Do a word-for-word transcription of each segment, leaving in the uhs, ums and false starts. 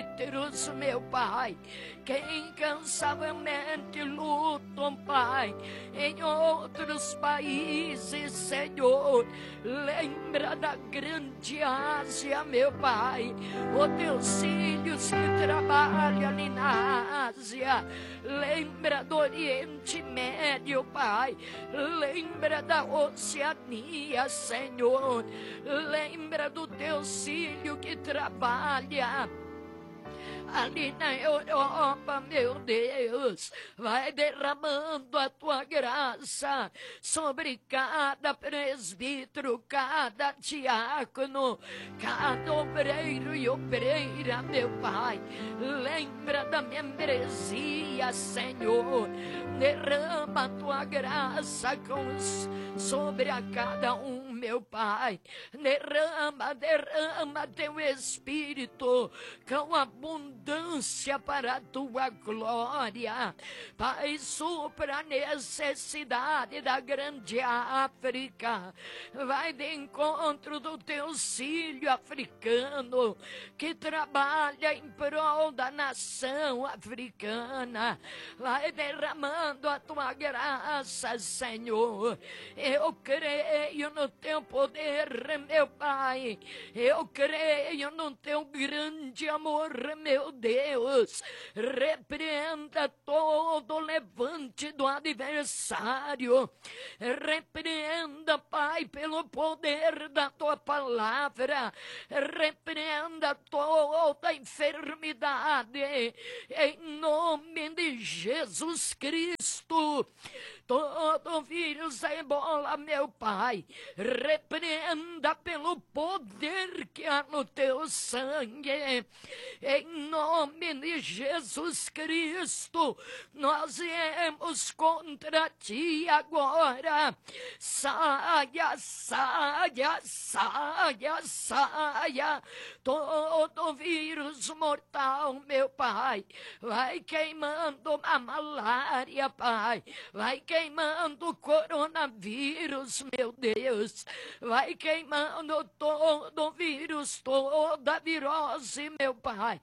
presbíteros, meu Pai, que incansavelmente lutam, Pai, em outros países, Senhor. Lembra da grande Ásia, meu Pai, os teus filhos que trabalham ali na Ásia. Lembra do Oriente Médio, Pai. Lembra da Oceania, Senhor. Lembra do teu filho que trabalha ali na Europa, meu Deus. Vai derramando a tua graça sobre cada presbítero, cada diácono, cada obreiro e obreira, meu Pai. Lembra da membresia, Senhor. Derrama a tua graça com os, sobre a cada um, meu Pai. Derrama, derrama teu Espírito com abundância para a tua glória. Pai, supra a necessidade da grande África. Vai de encontro do teu filho africano que trabalha em prol da nação africana. Vai derramando a tua graça, Senhor. Eu creio no teu poder, meu Pai. Eu creio no teu grande amor, meu Deus. Repreenda todo levante do adversário. Repreenda, Pai, pelo poder da tua palavra. Repreenda toda enfermidade em nome de Jesus Cristo. Todo vírus da ebola, meu Pai, repreenda pelo poder que há no teu sangue. Em nome de Jesus Cristo, nós viemos contra ti agora. Saia, saia, saia, saia. Todo vírus mortal, meu Pai, vai queimando a malária, Pai. Vai queimando o coronavírus, meu Deus. Vai queimando todo vírus, toda virose, meu Pai.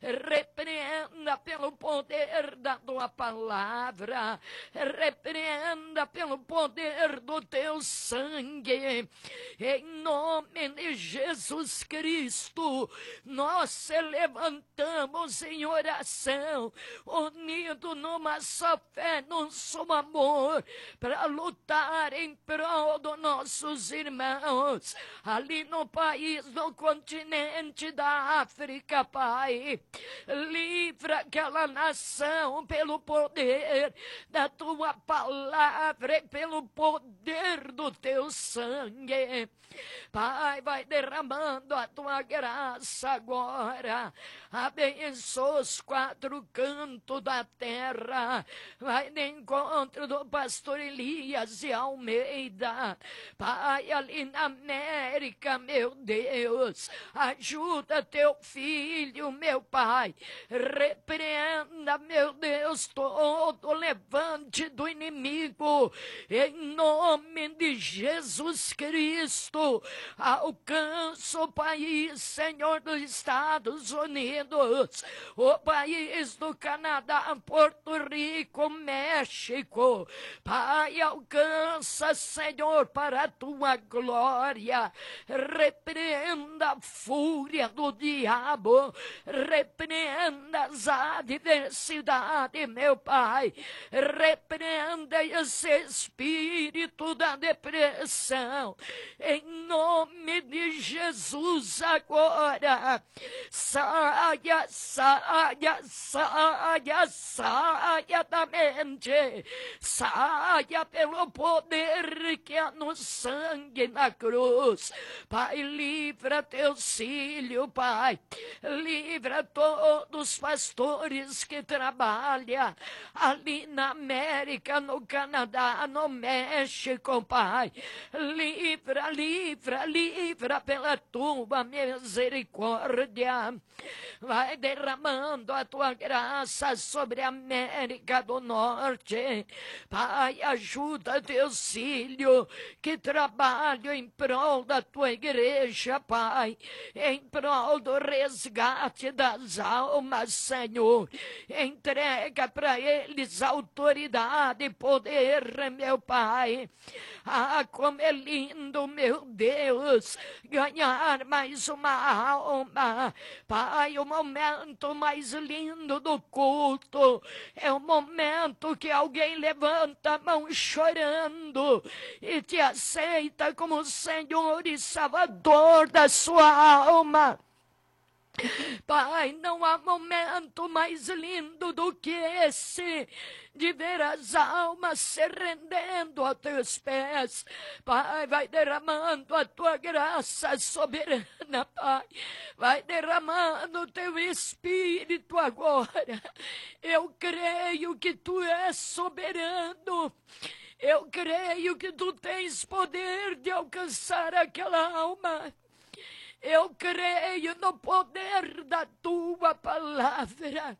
Repreenda pelo poder da tua palavra. Repreenda pelo poder do teu sangue. Em nome de Jesus Cristo, nós se levantamos em oração, unido numa só fé, num só amor, para lutar em prol dos nossos irmãos ali no país, no continente da África, Pai. Livra aquela nação pelo poder da tua palavra e pelo poder do teu sangue. Pai, vai derramando a tua graça agora. Abençoa os quatro cantos da terra. Vai de encontro do pastor Elias e Almeida. Pai, ali na América, meu Deus, ajuda teu filho, meu Pai. Repreenda, meu Deus, todo levante do inimigo. Em nome de Jesus Cristo, alcança o país, Senhor, dos Estados Unidos, o país do Canadá, Porto Rico, México. Pai, alcança, Senhor, para a tua glória. Repreenda a fúria do diabo. Repreenda as adversidades, meu Pai. Repreenda esse espírito da depressão. Em nome de Jesus agora. Saia, saia, saia, saia da mente. Saia pelo poder que há no sangue na cruz. Pai, livra teus filhos, Pai. Livra todos os pastores que trabalham ali na América, no Canadá, no México, Pai. Livra, livra, livra pela tua misericórdia. Vai derramando a tua graça sobre a América do Norte. Pai, ajuda teus filhos que trabalham trabalho em prol da tua igreja, Pai, em prol do resgate das almas, Senhor. Entrega para eles autoridade e poder, meu Pai. Ah, como é lindo, meu Deus, ganhar mais uma alma. Pai, o momento mais lindo do culto é o momento que alguém levanta a mão chorando e te aceita como Senhor e Salvador da sua alma. Pai, não há momento mais lindo do que esse, de ver as almas se rendendo a teus pés. Pai, vai derramando a tua graça soberana, Pai. Vai derramando o teu Espírito agora. Eu creio que tu és soberano. Eu creio que tu tens poder de alcançar aquela alma. Eu creio no poder da tua palavra.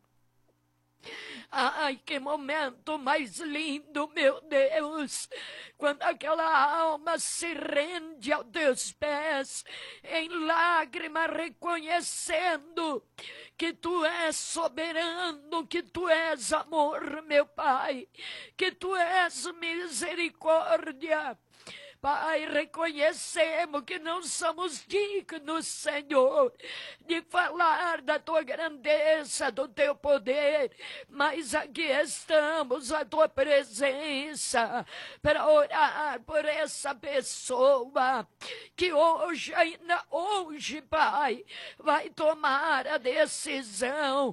Ai, que momento mais lindo, meu Deus, quando aquela alma se rende aos teus pés, em lágrima, reconhecendo que tu és soberano, que tu és amor, meu Pai, que tu és misericórdia. Pai, reconhecemos que não somos dignos, Senhor, de falar da tua grandeza, do teu poder, mas aqui estamos à tua presença para orar por essa pessoa que hoje, ainda hoje, Pai, vai tomar a decisão,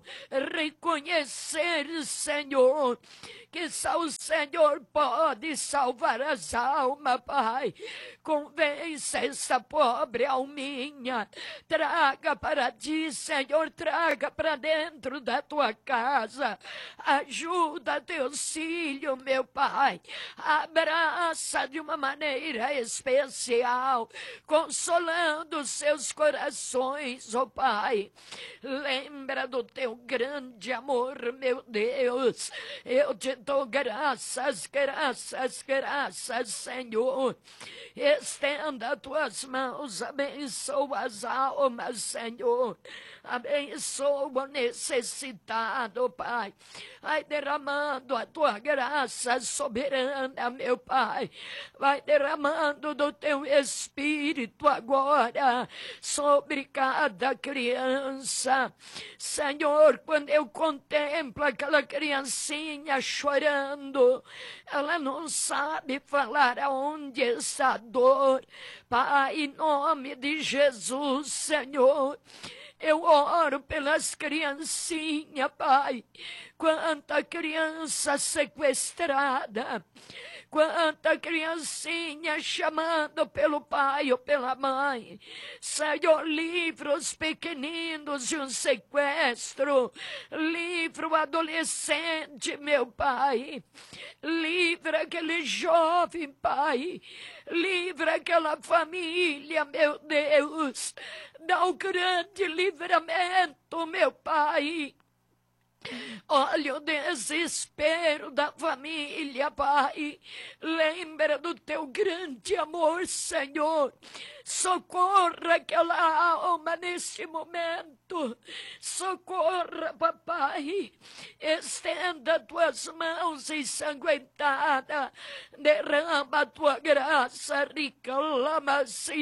reconhecer, Senhor, que só o Senhor pode salvar as almas, Pai. Convence essa pobre alminha, traga para ti, Senhor, traga para dentro da tua casa, ajuda teus filhos, meu Pai, abraça de uma maneira especial, consolando seus corações, ó Pai. Lembra do teu grande amor, meu Deus. Eu te dou graças, graças, graças, Senhor. Estenda as tuas mãos, abençoa as almas, Senhor. Abençoa o necessitado, Pai. Vai derramando a tua graça soberana, meu Pai. Vai derramando do teu Espírito agora sobre cada criança. Senhor, quando eu contemplo aquela criancinha chorando, ela não sabe falar aonde está a dor. Pai, em nome de Jesus, Senhor, eu oro pelas criancinhas, Pai. Quanta criança sequestrada, quanta criancinha chamando pelo pai ou pela mãe. Senhor, livra os pequeninos de um sequestro. Livra o adolescente, meu Pai. Livra aquele jovem, Pai. Livra aquela família, meu Deus. Dá o grande livramento, meu Pai. Olha o desespero da família, Pai. Lembra do teu grande amor, Senhor. Socorra aquela alma neste momento. Socorra, papai. Estenda tuas mãos ensanguentadas. Derrama a tua graça. Reclama,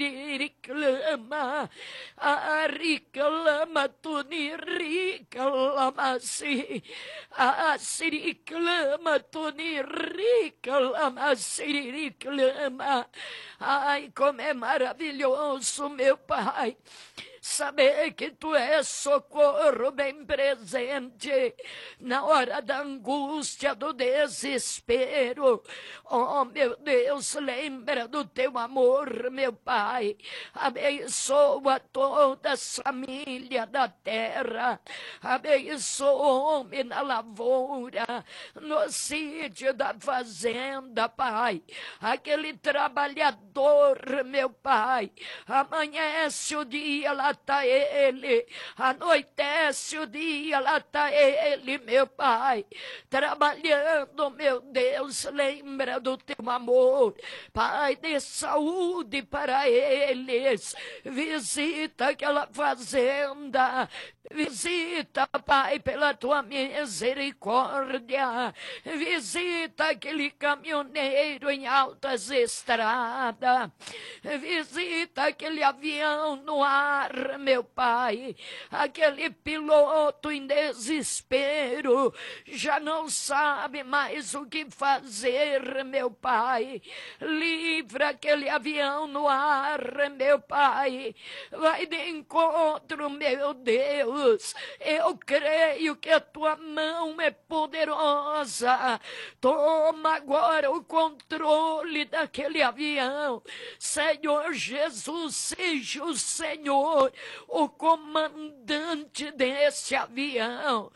reclama. Ah, reclama, tu ni reclama, si. Ah, se reclama, tu ni reclama, se reclama. Ai, como é maravilhoso, meu Pai, saber que tu és socorro bem presente na hora da angústia, do desespero. Oh, meu Deus, lembra do teu amor, meu Pai. Abençoa toda a família da terra. Abençoa o homem na lavoura, no sítio da fazenda, Pai. Aquele trabalhador, meu Pai, amanhece o dia lá está ele. Anoitece o dia, lá está ele, meu Pai, trabalhando, meu Deus. Lembra do teu amor, Pai, dê saúde para eles. Visita aquela fazenda, visita, Pai, pela tua misericórdia. Visita aquele caminhoneiro em altas estradas. Visita aquele avião no ar, meu Pai. Aquele piloto em desespero, já não sabe mais o que fazer, meu Pai. Livra aquele avião no ar, meu Pai. Vai de encontro, meu Deus. Eu creio que a tua mão é poderosa. Toma agora o controle daquele avião. Senhor Jesus, seja o Senhor o comandante desse avião.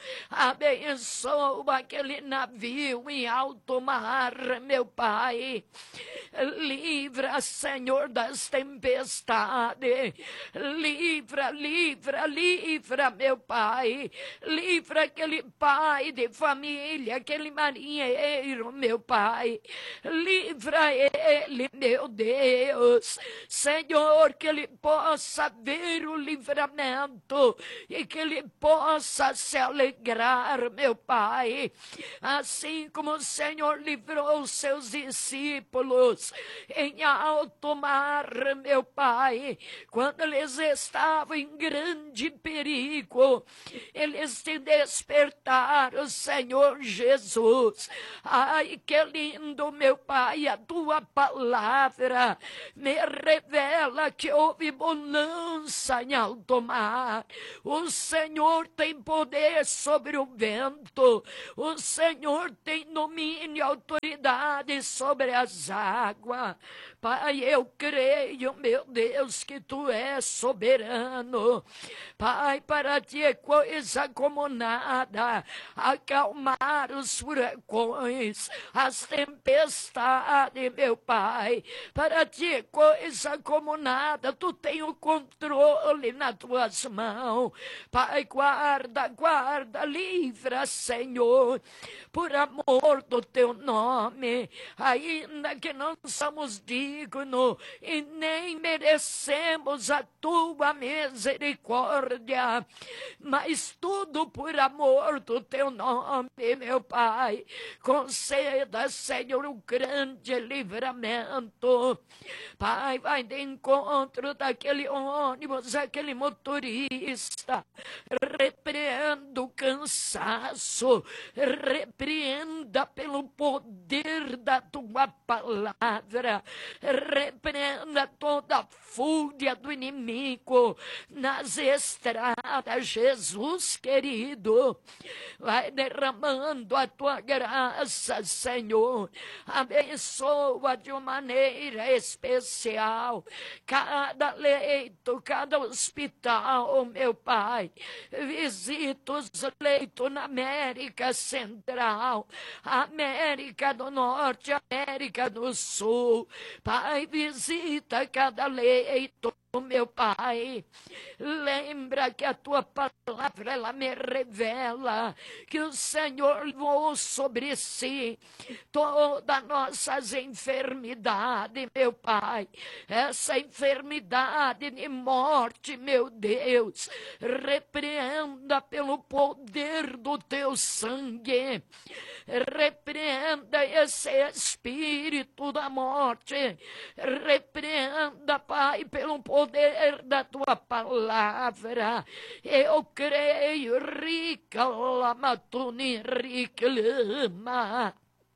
Abençoa aquele navio em alto mar, meu Pai. Livra, Senhor, das tempestades. Livra, livra, livra, meu Pai. Livra aquele pai de família, aquele marinheiro, meu Pai. Livra ele, meu Deus. Senhor, que ele possa ver o livramento e que ele possa se alegrar, meu Pai. Assim como o Senhor livrou os seus discípulos em alto mar, meu Pai, quando eles estavam em grande perigo, eles te despertaram, Senhor Jesus. Ai, que lindo, meu Pai, a tua palavra me revela que houve bonança em alto mar. O Senhor tem poder sobre o vento, o Senhor tem domínio e autoridade sobre as águas. Pai, eu creio, meu Deus, que tu és soberano. Pai, para ti é coisa como nada acalmar os furacões, as tempestades, meu Pai. Para ti é coisa como nada, tu tem o controle nas tuas mãos. Pai, guarda, guarda, livra, Senhor, por amor do teu nome, ainda que não somos dignos e nem merecemos a tua misericórdia, mas tudo por amor do teu nome, meu Pai. Conceda, Senhor, um grande livramento. Pai, vai de encontro daquele ônibus, aquele motorista. Repreenda o cansaço, repreenda pelo poder da tua palavra, repreenda toda a fúria do inimigo nas estradas, Jesus querido. Vai derramando a tua graça, Senhor. Abençoa de uma maneira especial cada leito, cada hospital, meu Pai. Visita os leitos na América Central, América do Norte, América do Sul. Pai, visita cada leito, meu Pai. Lembra que a tua palavra, ela me revela que o Senhor levou sobre si todas nossas enfermidades, meu Pai. Essa enfermidade de morte, meu Deus, repreenda pelo poder do teu sangue. Repreenda esse espírito da morte. Repreenda, Pai, pelo poder da tua palavra. Eu creio, rica lamatuni, rica lama.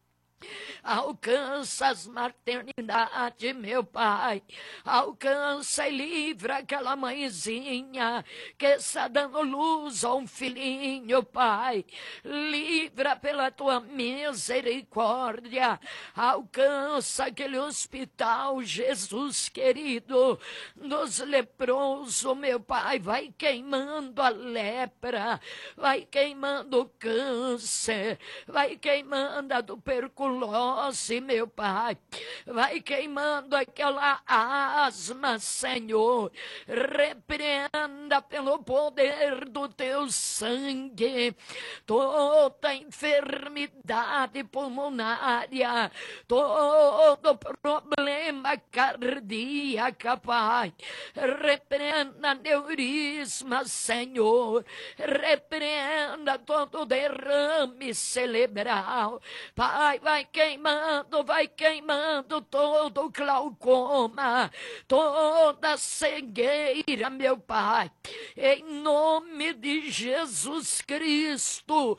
Alcança as maternidades, meu Pai. Alcança e livra aquela mãezinha que está dando luz a um filhinho, Pai. Livra pela tua misericórdia. Alcança aquele hospital, Jesus querido, dos leprosos, meu Pai. Vai queimando a lepra, vai queimando o câncer, vai queimando a tuberculose, tuberculose, meu Pai. Vai queimando aquela asma, Senhor. Repreenda pelo poder do teu sangue toda enfermidade pulmonária, todo problema cardíaco, Pai. Repreenda aneurisma, Senhor. Repreenda todo derrame cerebral. Pai, vai queimando, vai queimando todo glaucoma, toda cegueira, meu Pai. Em nome de Jesus Cristo,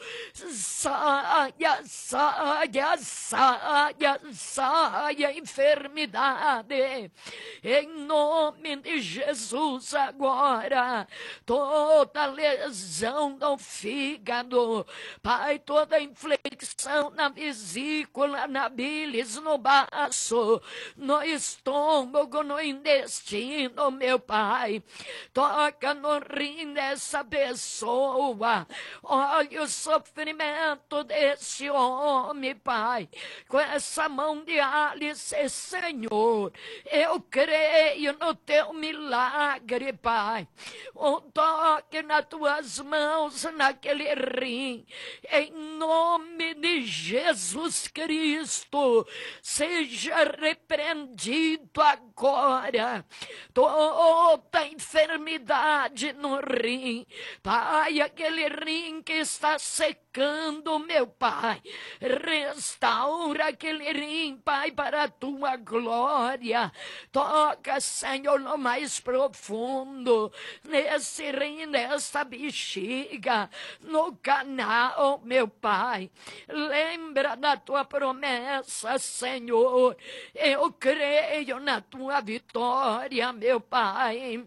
saia, saia, saia, saia enfermidade. Em nome de Jesus agora, toda lesão no fígado, Pai, toda inflexão na vesícula, na bilis, no baço, no estômago, no intestino, meu Pai. Toca no rim dessa pessoa. Olha o sofrimento desse homem, Pai. Com essa mão de Alice, Senhor, eu creio no teu milagre, Pai. Um toque nas tuas mãos, naquele rim, em nome de Jesus Cristo, seja repreendido agora toda enfermidade no rim, Pai, aquele rim que está secando, meu Pai, restaura aquele rim, Pai, para a tua glória. Toca, Senhor, no mais profundo, nesse rim, nessa bexiga, no canal, meu Pai. Lembra da tua promessa, Senhor. Eu creio na tua vitória, meu Pai.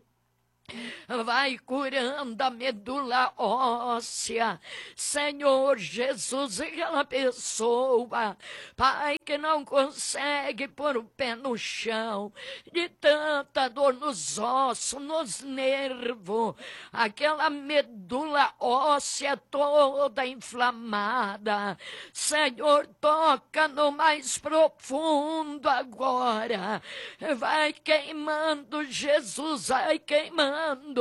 Vai curando a medula óssea, Senhor Jesus, aquela pessoa, Pai, que não consegue pôr o pé no chão, de tanta dor nos ossos, nos nervos, aquela medula óssea toda inflamada. Senhor, toca no mais profundo agora, vai queimando, Jesus, vai queimando.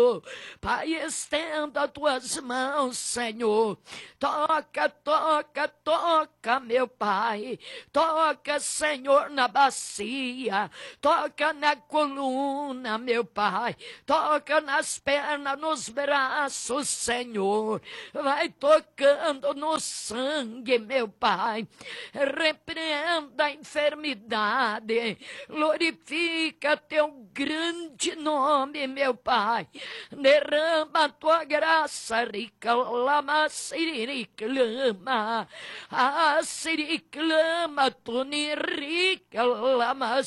Pai, estenda as tuas mãos, Senhor. Toca, toca, toca, meu Pai. Toca, Senhor, na bacia. Toca na coluna, meu Pai. Toca nas pernas, nos braços, Senhor. Vai tocando no sangue, meu Pai. Repreenda a enfermidade. Glorifica teu grande nome, meu Pai. Derrama a tua graça, rica lama, siriclama, a siriclama, tuni rica lama,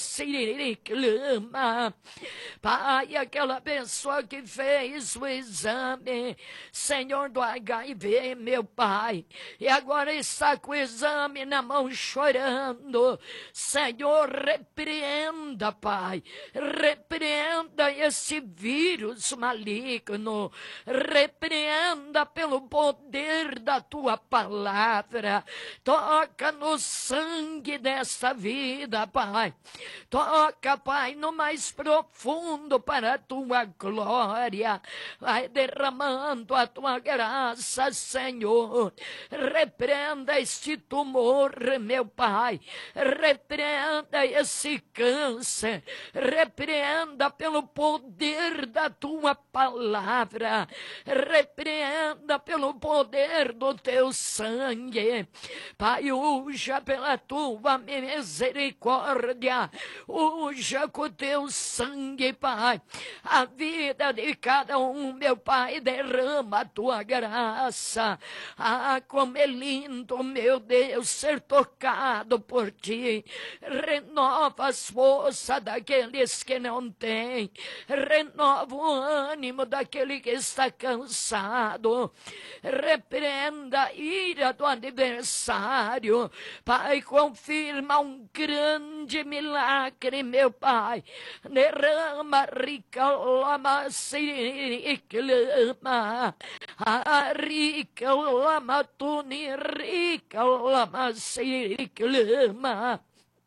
siriclama. Pai, aquela pessoa que fez o exame, Senhor, do H I V, meu Pai, e agora está com o exame na mão chorando, Senhor, repreenda, Pai, repreenda esse vírus maligno, repreenda pelo poder da tua palavra. Toca no sangue dessa vida, Pai. Toca, Pai, no mais profundo para a tua glória. Vai derramando a tua graça, Senhor. Repreenda este tumor, meu Pai. Repreenda esse câncer. Repreenda pelo poder da tua palavra, repreenda pelo poder do teu sangue, Pai, uja pela tua misericórdia, uja com o teu sangue, Pai, a vida de cada um, meu Pai, derrama a tua graça. Ah, como é lindo, meu Deus, ser tocado por ti. Renova as forças daqueles que não têm, renova o o ânimo daquele que está cansado. Repreenda a ira do adversário. Pai, confirma um grande milagre, meu Pai. Derrama rica lama siriclama. A rica lama tuni rica lama siriclama.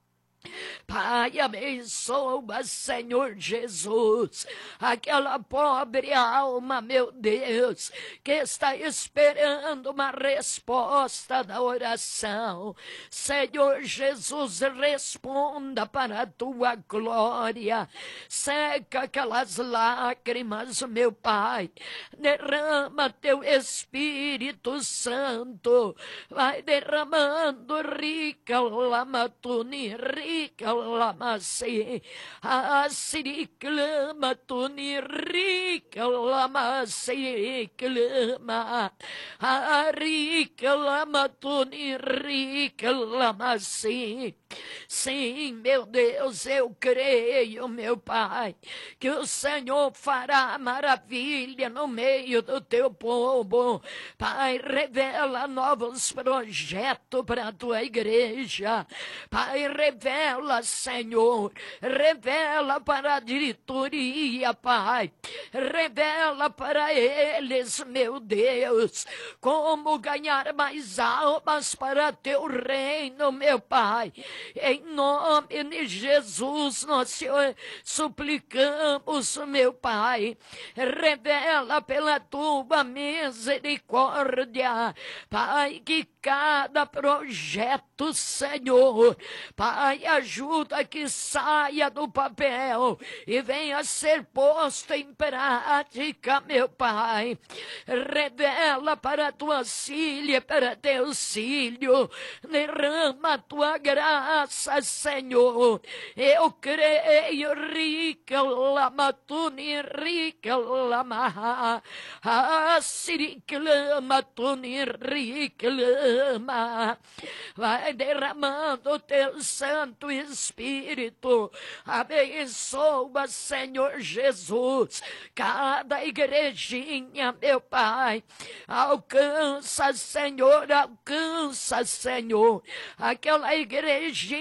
Pai, abençoa, Senhor Jesus, aquela pobre alma, meu Deus, que está esperando uma resposta da oração. Senhor Jesus, responda para a tua glória. Seca aquelas lágrimas, meu Pai. Derrama teu Espírito Santo. Vai derramando rica lama tuni rica Lamasi, asiri clama tuni rica lamasi clama, arica lama tuni rica lamasi. Sim, meu Deus, eu creio, meu Pai, que o Senhor fará maravilha no meio do teu povo. Pai, revela novos projetos para a tua igreja. Pai, revela, Senhor, revela para a diretoria, Pai, revela para eles, meu Deus, como ganhar mais almas para teu reino, meu Pai. Em nome de Jesus, nós te suplicamos, meu Pai, revela pela tua misericórdia, Pai, que cada projeto, Senhor, Pai, ajuda que saia do papel e venha a ser posto em prática, meu Pai. Revela para a tua filha, para teu filho, derrama a tua graça, Senhor. Eu creio, rica lama, tuni rica lama, asiri clama, tuni rica lama. Vai derramando o teu Santo Espírito. Abençoa, Senhor Jesus, cada igrejinha, meu Pai. Alcança, Senhor, alcança, Senhor, aquela igrejinha